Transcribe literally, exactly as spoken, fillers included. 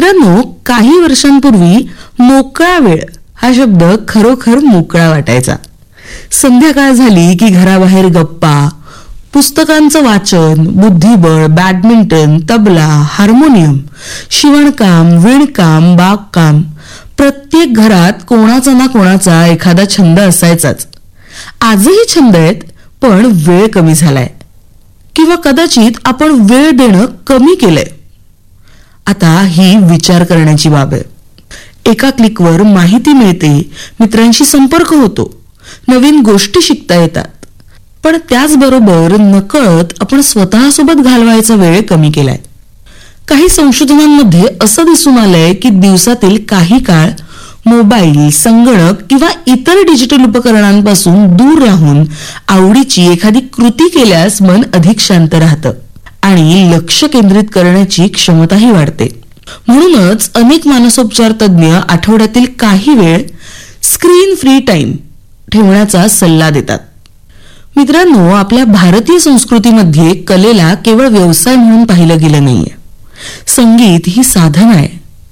मित्रांनो, काही वर्षांपूर्वी मोकळा वेळ हा शब्द खरोखर मोकळा वाटायचा. संध्याकाळ झाली की घराबाहेर गप्पा, पुस्तकांचं वाचन, बुद्धिबळ, बॅडमिंटन, तबला, हार्मोनियम, शिवणकाम, विणकाम, बागकाम. प्रत्येक घरात कोणाचा ना कोणाचा एखादा छंद असायचाच. आजही छंद आहेत, पण वेळ कमी झालाय किंवा कदाचित आपण वेळ देणं कमी केलंय. आता ही विचार करण्याची बाब आहे. एका क्लिकवर माहिती मिळते, मित्रांशी संपर्क होतो, नवीन गोष्टी शिकता येतात. पण त्याचबरोबर नकळत आपण स्वतःसोबत घालवायचा वेळ कमी केलाय. काही संशोधनांमध्ये असं दिसून आलंय की दिवसातील काही काळ मोबाईल, संगणक किंवा इतर डिजिटल उपकरणांपासून दूर राहून आवडीची एखादी कृती केल्यास मन अधिक शांत राहतं आणि लक्ष केंद्रित करण्याची क्षमताही वाढते. म्हणूनच अनेक मानसोपचार तज्ज्ञ आठवड्यातील काही वेळ स्क्रीन फ्री टाइम ठेवण्याचा सल्ला देतात. मित्रांनो, आपल्या भारतीय संस्कृतीमध्ये कलेला केवळ व्यवसाय म्हणून पाहिलं गेलं नाहीये. संगीत ही साधना आहे.